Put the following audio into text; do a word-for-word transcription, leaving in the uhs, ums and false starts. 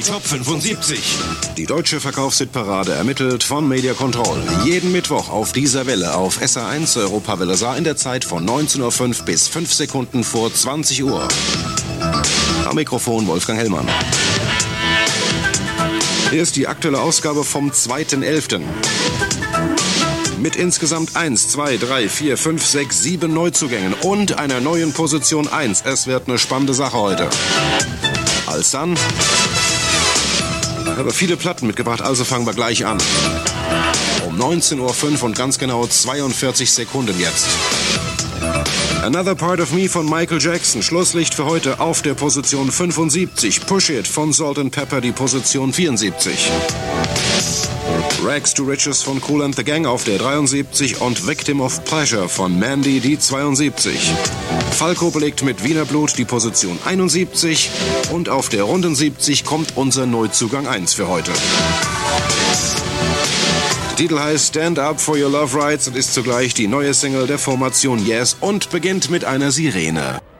Top fünfundsiebzig. Die deutsche Verkaufshitparade ermittelt von Media Control. Jeden Mittwoch auf dieser Welle auf S R eins Europawelle Saar in der Zeit von neunzehn Uhr fünf bis fünf Sekunden vor zwanzig Uhr. Am Mikrofon Wolfgang Hellmann. Hier ist die aktuelle Ausgabe vom zweiten elften Mit insgesamt eins, zwei, drei, vier, fünf, sechs, sieben Neuzugängen und einer neuen Position eins. Es wird eine spannende Sache heute. Als dann... Ich habe viele Platten mitgebracht, also fangen wir gleich an. Um neunzehn Uhr fünf und ganz genau zweiundvierzig Sekunden jetzt. Another Part of Me von Michael Jackson. Schlusslicht für heute auf der Position fünfundsiebzig. Push It von Salt and Pepper, die Position vierundsiebzig. Rags to Riches von Kool and the Gang auf der dreiundsiebzig und Victim of Pleasure von Mandy, die zweiundsiebzig. Falco belegt mit Wiener Blut die Position einundsiebzig und auf der runden siebzig kommt unser Neuzugang eins für heute. Der Titel heißt Stand Up for Your Love Rights und ist zugleich die neue Single der Formation Yes und beginnt mit einer Sirene.